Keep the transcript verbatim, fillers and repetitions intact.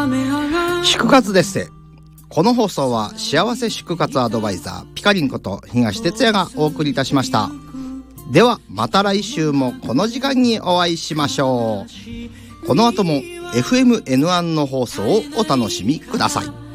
祝活ですって。この放送は幸せ祝活アドバイザーピカリンこと東哲也がお送りいたしました。ではまた来週もこの時間にお会いしましょう。この後も エフエムエヌワン の放送をお楽しみください。